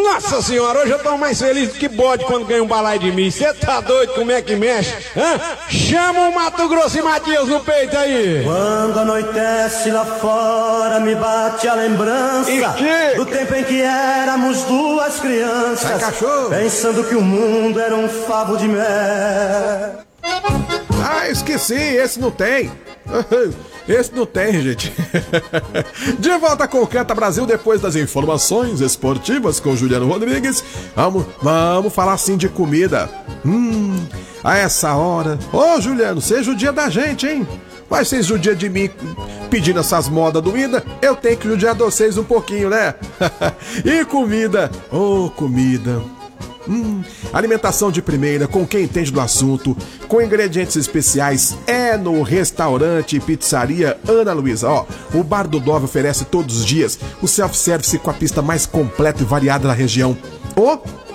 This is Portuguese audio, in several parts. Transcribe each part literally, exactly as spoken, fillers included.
Nossa senhora, hoje eu tô mais feliz do que bode quando ganha um balaio de mim. Cê tá doido como é que mexe? Hã? Chama o Mato Grosso e Matias no peito aí. Quando anoitece lá fora, me bate a lembrança do tempo em que éramos duas crianças, pensando que o mundo era um favo de mel. Ah, esqueci, esse não tem. Esse não tem, gente. De volta com o Canta Brasil depois das informações esportivas com Juliano Rodrigues. Vamos, vamos falar sim de comida. Hum, a essa hora. Ô, Juliano, seja o dia da gente, hein? Mas vocês judiam de mim pedindo essas modas doídas, eu tenho que judiar de vocês um pouquinho, né? E comida, ô, oh, comida. Hum, alimentação de primeira, com quem entende do assunto, com ingredientes especiais, é no restaurante e pizzaria Ana Luísa. Ó, o Bar do Dove oferece todos os dias o self-service com a pista mais completa e variada da região. Ô,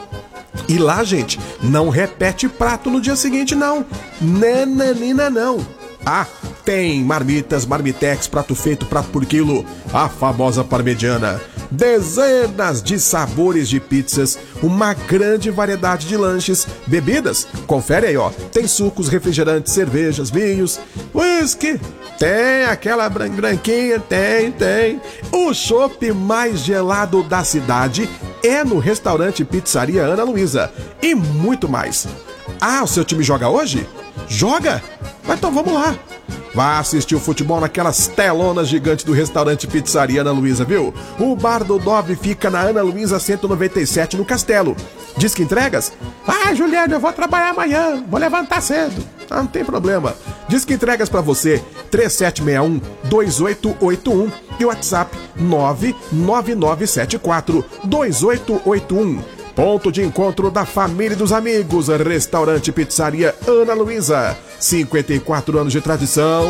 e lá, gente, não repete prato no dia seguinte, não. Nananina, não. Ah, tem marmitas, marmitex, prato feito, prato por quilo, a famosa parmegiana, dezenas de sabores de pizzas, uma grande variedade de lanches, bebidas, confere aí, ó, tem sucos, refrigerantes, cervejas, vinhos, whisky, tem aquela bran- branquinha, tem, tem, o chopp mais gelado da cidade é no restaurante Pizzaria Ana Luísa e muito mais. Ah, o seu time joga hoje? Joga? Mas então vamos lá. Vá assistir o futebol naquelas telonas gigantes do restaurante Pizzaria Ana Luísa, viu? O Bar do Dove fica na Ana Luísa cento e noventa e sete, no Castelo. Diz que entregas? Ah, Juliano, eu vou trabalhar amanhã, vou levantar cedo. Ah, não tem problema. Diz que entregas pra você, três sete seis um, dois oito oito um e o WhatsApp nove nove nove sete quatro, dois oito oito um. Ponto de encontro da família e dos amigos, restaurante Pizzaria Ana Luísa, cinquenta e quatro anos de tradição.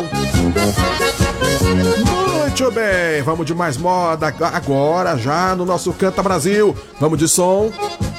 Muito bem, vamos de mais moda agora já no nosso Canta Brasil. Vamos de som.